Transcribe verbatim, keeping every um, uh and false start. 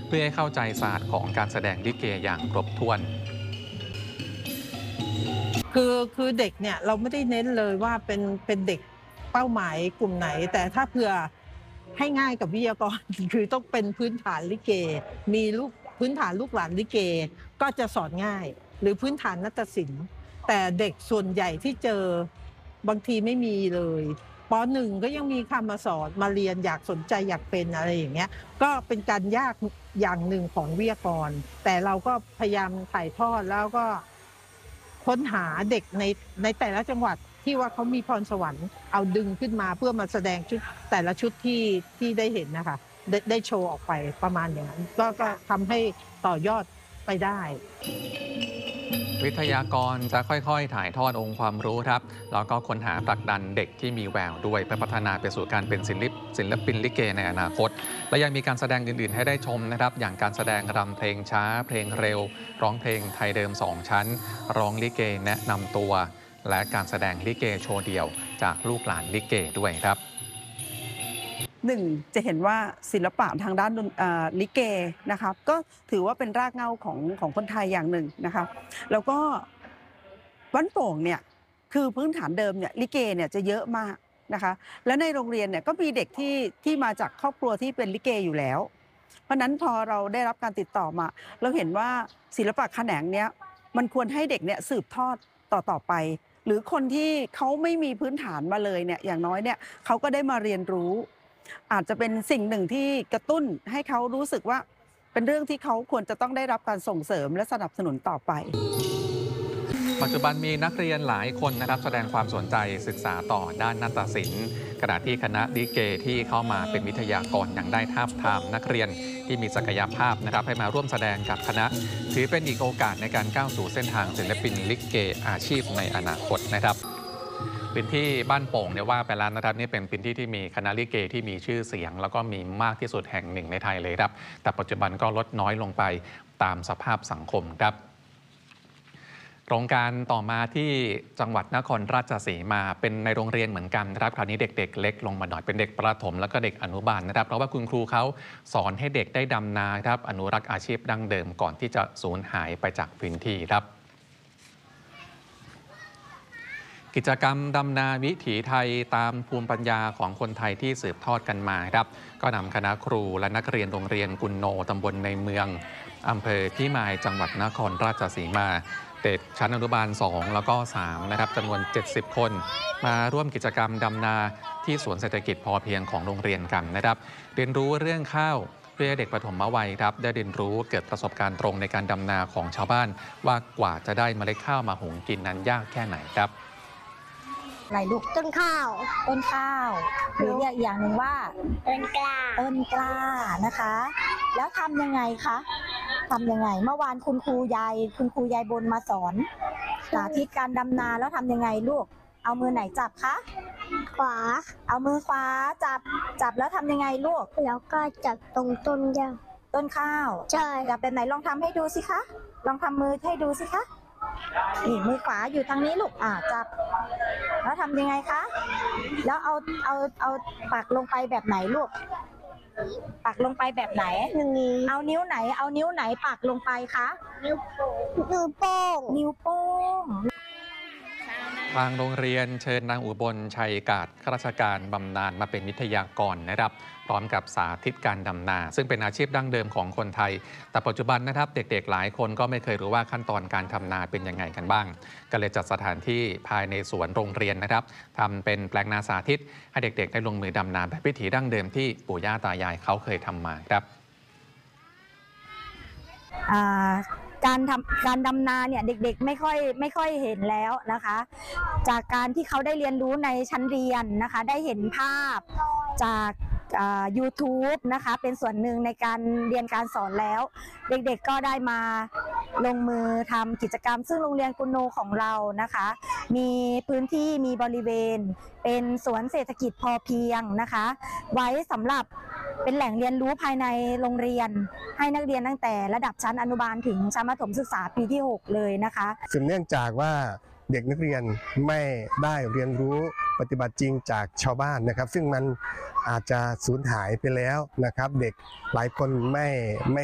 เพื่อให้เข้าใจศาสตร์ของการแสดงลิเกอย่างครบถ้วนคือคือเด็กเนี่ยเราไม่ได้เน้นเลยว่าเป็นเป็นเด็กเป้าหมายกลุ่มไหนแต่ถ้าเผื่อให้ง่ายกับวิทยากร คือต้องเป็นพื้นฐานลิเกมีลูกพื้นฐานลูกหลานลิเกก็จะสอนง่ายหรือพื้นฐานนาฏศิลป์แต่เด็กส่วนใหญ่ที่เจอบางทีไม่มีเลยป.หนึ่ง ก็ยังมีคำมาสอนมาเรียนอยากสนใจอยากเป็นอะไรอย่างเงี้ยก็เป็นการยากอย่างหนึ่งของวิทยากรแต่เราก็พยายามถ่ายทอดแล้วก็ค้นหาเด็กในในแต่ละจังหวัดที่ว่าเขามีพรสวรรค์เอาดึงขึ้นมาเพื่อมาแสดงชุดแต่ละชุดที่ที่ได้เห็นนะคะได้ได้โชว์ออกไปประมาณอย่างนั้นก็ก็ทำให้ต่อยอดไปได้วิทยากรจะค่อยๆถ่ายทอดองค์ความรู้ครับแล้วก็ค้นหาผลักดันเด็กที่มีแววด้วยเพื่อพัฒนาไปสู่การเป็นศิลปศิลปินลิเกในอนาคตและยังมีการแสดงอื่นๆให้ได้ชมนะครับอย่างการแสดงรำเพลงช้าเพลงเร็วร้องเพลงไทยเดิมสองชั้นร้องลิเกแนะนำตัวและการแสดงลิเกโชว์เดี่ยวจากลูกหลานลิเกด้วยครับหนึ่งจะเห็นว่าศิลปะทางด้านลิเกนะครับก็ถือว่าเป็นรากเหง้าของของคนไทยอย่างหนึ่งนะครับแล้วก็บ้านโป่งเนี่ยคือพื้นฐานเดิมเนี่ยลิเกเนี่ยจะเยอะมากนะคะและในโรงเรียนเนี่ยก็มีเด็กที่ที่มาจากครอบครัวที่เป็นลิเกอยู่แล้วเพราะนั้นพอเราได้รับการติดต่อมาเราเห็นว่าศิลปะแขนงเนี้ยมันควรให้เด็กเนี่ยสืบทอดต่อต่อไปหรือคนที่เขาไม่มีพื้นฐานมาเลยเนี่ยอย่างน้อยเนี่ยเขาก็ได้มาเรียนรู้อาจจะเป็นสิ่งหนึ่งที่กระตุ้นให้เขารู้สึกว่าเป็นเรื่องที่เขาควรจะต้องได้รับการส่งเสริมและสนับสนุนต่อไปปัจจุบันมีนักเรียนหลายคนนะครับแสดงความสนใจศึกษาต่อด้านนาฏศิลป์ขณะที่คณะลิเกที่เข้ามาเป็นวิทยากรยังได้ทาบทามนักเรียนที่มีศักยภาพนะครับให้มาร่วมแสดงกับคณะถือเป็นอีกโอกาสในการก้าวสู่เส้นทางศิลปินลิเกอาชีพในอนาคตนะครับพื้นที่บ้านโป่งเนี่ยว่าไปแล้วนะครับนี่เป็นพื้นที่ที่มีคณะลิเกที่มีชื่อเสียงแล้วก็มีมากที่สุดแห่งหนึ่งในไทยเลยครับแต่ปัจจุบันก็ลดน้อยลงไปตามสภาพสังคมครับโครงการต่อมาที่จังหวัดนครราชสีมาเป็นในโรงเรียนเหมือนกันนะครับคราวนี้เด็กๆเล็กลงมาหน่อยเป็นเด็กประถมแล้วก็เด็กอนุบาลนะครับเพราะว่าคุณครูเขาสอนให้เด็กได้ดำนาครับอนุรักษ์อาชีพดั้งเดิมก่อนที่จะสูญหายไปจากพื้นที่ครับกิจกรรมดำนาวิถีไทยตามภูมิปัญญาของคนไทยที่สืบทอดกันมาครับก็นำคณะครูและนักเรียนโรงเรียนกุนโนตำบลในเมืองอำเภอพิมายจังหวัดนครราชสีมาเด็กชั้นอนุบาลสองแล้วก็สามนะครับจำนวนเจ็ดสิบคนมาร่วมกิจกรรมดำนาที่สวนเศรษฐกิจพอเพียงของโรงเรียนกันนะครับเรียนรู้เรื่องข้าวเพื่อเด็กปฐมวัยครับได้เรียนรู้เกิดประสบการณ์ตรงในการดำนาของชาวบ้านว่ากว่าจะได้เมล็ดข้าวมาหุงกินนั้นยากแค่ไหนครับอะไรลูกต้นข้าวต้นข้าวหรือเรียกอย่างหนึ่งว่าต้นกล้าต้นกล้านะคะแล้วทำยังไงคะทำยังไงเมื่อวานคุณครูยายคุณครูยายบนมาสอนสาธิตการดำนาแล้วทำยังไงลูกเอามือไหนจับคะขวาเอามือขวาจับจับแล้วทำยังไงลูกแล้วก็จับตรงต้นยางต้นข้าวใช่จับแบบไหนลองทำให้ดูสิคะลองทำมือให้ดูสิคะนี่มือขวาอยู่ทางนี้ลูกอ่าจับแล้วทำยังไงคะแล้วเอาเอาเอาปักลงไปแบบไหนลูกปักลงไปแบบไหนเอานิ้วไหนเอานิ้วไหนปักลงไปคะนิ้วโป้งนิ้วโป้งนิ้วโป้งทางโรงเรียนเชิญนางอุบลชัยกาศข้าราชการบำนาญมาเป็นวิทยากรนะครับพร้อมกับสาธิตการดำนาซึ่งเป็นอาชีพดั้งเดิมของคนไทยแต่ปัจจุบันนะครับเด็กๆหลายคนก็ไม่เคยรู้ว่าขั้นตอนการทำนาเป็นยังไงกันบ้างก็เลยจัดสถานที่ภายในสวนโรงเรียนนะครับทำเป็นแปลงนาสาธิตให้เด็กๆได้ลงมือดำนาแบบวิถีดั้งเดิมที่ปู่ย่าตายายเขาเคยทำมาครับการทำการดำนาเนี่ยเด็กๆไม่ค่อยไม่ค่อยเห็นแล้วนะคะจากการที่เขาได้เรียนรู้ในชั้นเรียนนะคะได้เห็นภาพจากยูทูบนะคะเป็นส่วนหนึ่งในการเรียนการสอนแล้วเด็กๆก็ได้มาลงมือทำกิจกรรมซึ่งโรงเรียนกุนโนของเรานะคะมีพื้นที่มีบริเวณเป็นสวนเศรษฐกิจพอเพียงนะคะไว้สำหรับเป็นแหล่งเรียนรู้ภายในโรงเรียนให้นักเรียนตั้งแต่ระดับชั้นอนุบาลถึงชั้นมัธยมศึกษาปีที่หกเลยนะคะสืบเนื่องจากว่าเด็กนักเรียนไม่ได้เรียนรู้ปฏิบัติจริงจากชาวบ้านนะครับซึ่งมันอาจจะสูญหายไปแล้วนะครับเด็กหลายคนไม่ไม่